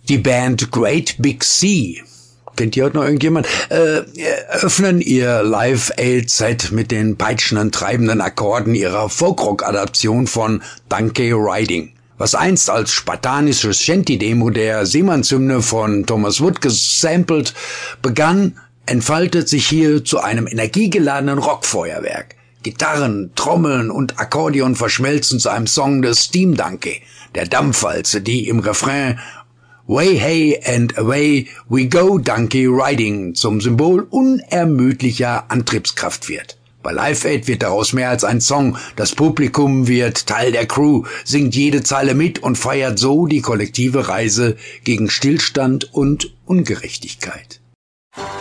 Die Band Great Big Sea, kennt ihr heute noch irgendjemand, öffnen ihr Live-Aid-Set mit den peitschenden, treibenden Akkorden ihrer Folkrock-Adaption von Donkey Riding. Was einst als spartanisches Shanty-Demo der Seemannshymne von Thomas Wood gesampelt begann, entfaltet sich hier zu einem energiegeladenen Rockfeuerwerk. Gitarren, Trommeln und Akkordeon verschmelzen zu einem Song des Steam Donkey, der Dampfwalze, die im Refrain "Way hey and away we go Donkey riding" zum Symbol unermüdlicher Antriebskraft wird. Bei Live Aid wird daraus mehr als ein Song. Das Publikum wird Teil der Crew, singt jede Zeile mit und feiert so die kollektive Reise gegen Stillstand und Ungerechtigkeit.